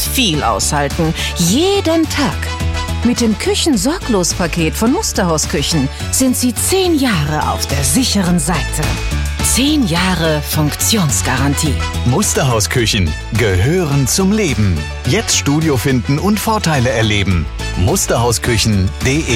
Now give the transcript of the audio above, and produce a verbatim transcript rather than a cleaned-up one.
viel aushalten. Jeden Tag. Mit dem Küchen-Sorglos-Paket von Musterhaus Küchen sind Sie zehn Jahre auf der sicheren Seite. Zehn Jahre Funktionsgarantie. Musterhaus Küchen gehören zum Leben. Jetzt Studio finden und Vorteile erleben. musterhausküchen punkt de